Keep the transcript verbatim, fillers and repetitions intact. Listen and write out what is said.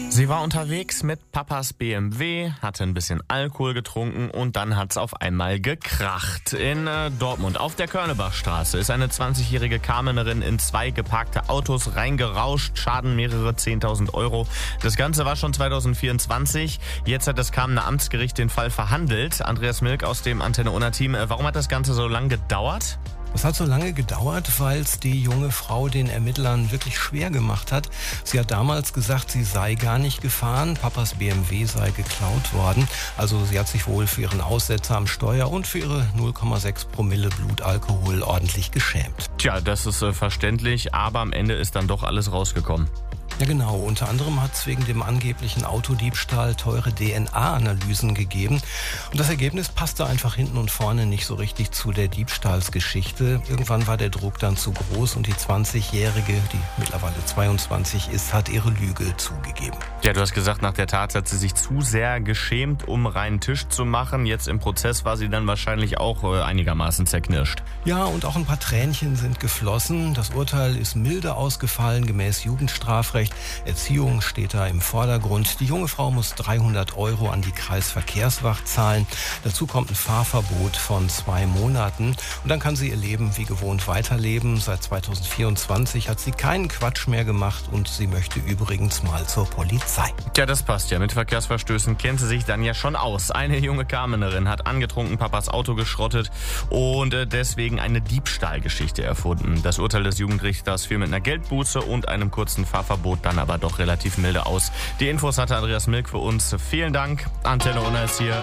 Sie war unterwegs mit Papas B M W, hatte ein bisschen Alkohol getrunken und dann hat's auf einmal gekracht. In äh, Dortmund auf der Körnebachstraße ist eine zwanzigjährige Carmenerin in zwei geparkte Autos reingerauscht, Schaden mehrere zehntausend Euro. Das Ganze war schon zweitausendvierundzwanzig. Jetzt hat das Kamener Amtsgericht den Fall verhandelt. Andreas Milk aus dem Antenne Unna-Team. Äh, warum hat das Ganze so lange gedauert? Es hat so lange gedauert, weil es die junge Frau den Ermittlern wirklich schwer gemacht hat. Sie hat damals gesagt, sie sei gar nicht gefahren, Papas B M W sei geklaut worden. Also sie hat sich wohl für ihren Aussetzer am Steuer und für ihre null Komma sechs Promille Blutalkohol ordentlich geschämt. Tja, das ist äh, verständlich, aber am Ende ist dann doch alles rausgekommen. Ja genau, unter anderem hat es wegen dem angeblichen Autodiebstahl teure D N A-Analysen gegeben. Und das Ergebnis passte einfach hinten und vorne nicht so richtig zu der Diebstahlsgeschichte. Irgendwann war der Druck dann zu groß und die zwanzigjährige, die mittlerweile zweiundzwanzig ist, hat ihre Lüge zugegeben. Ja, du hast gesagt, nach der Tat hat sie sich zu sehr geschämt, um reinen Tisch zu machen. Jetzt im Prozess war sie dann wahrscheinlich auch äh, einigermaßen zerknirscht. Ja, und auch ein paar Tränchen sind geflossen. Das Urteil ist milde ausgefallen, gemäß Jugendstrafrecht. Erziehung steht da im Vordergrund. Die junge Frau muss dreihundert Euro an die Kreisverkehrswacht zahlen. Dazu kommt ein Fahrverbot von zwei Monaten. Und dann kann sie ihr Leben wie gewohnt weiterleben. Seit zweitausendvierundzwanzig hat sie keinen Quatsch mehr gemacht und sie möchte übrigens mal zur Polizei. Tja, das passt ja. Mit Verkehrsverstößen kennt sie sich dann ja schon aus. Eine junge Carmenerin hat angetrunken Papas Auto geschrottet und äh, deswegen eine Diebstahlgeschichte erfunden. Das Urteil des Jugendrichters fiel mit einer Geldbuße und einem kurzen Fahrverbot dann aber doch relativ milde aus. Die Infos hatte Andreas Milk für uns. Vielen Dank. Antenne Unna ist hier.